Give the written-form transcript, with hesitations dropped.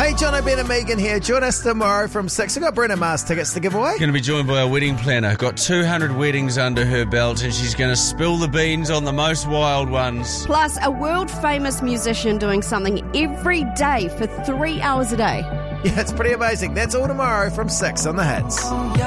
Hey, John, Ben and Megan here. Join us tomorrow from 6. We've got Brenna Mars tickets to give away. Going to be joined by our wedding planner. Got 200 weddings under her belt, and she's going to spill the beans on the most wild ones. Plus, a world-famous musician doing something every day for 3 hours a day. Yeah, it's pretty amazing. That's all tomorrow from 6 on The Hits.